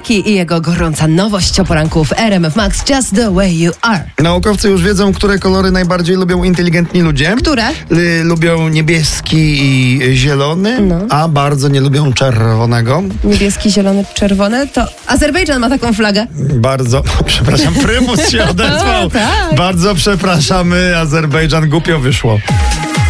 Niebieski i jego gorąca nowość o poranku w RMF Max, Just the Way You Are. Naukowcy już wiedzą, które kolory najbardziej lubią inteligentni ludzie. Które? Lubią niebieski i zielony, a bardzo nie lubią czerwonego. Niebieski, zielony, czerwony. To Azerbejdżan ma taką flagę. Bardzo, przepraszam, prymus się odezwał. Tak. Bardzo przepraszamy, Azerbejdżan, głupio wyszło.